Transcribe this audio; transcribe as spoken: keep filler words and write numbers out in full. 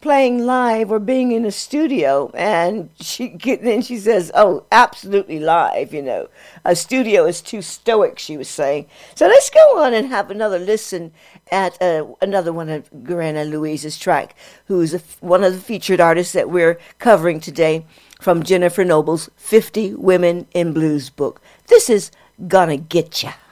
playing live or being in a studio, and she then she says, "Oh, absolutely live." You know, a studio is too stoic, she was saying. So let's go on and have another listen at uh, another one of Garana Louise's track, who's a, one of the featured artists that we're covering today from Jennifer Noble's fifty Women in Blues book. This is Gonna Getcha.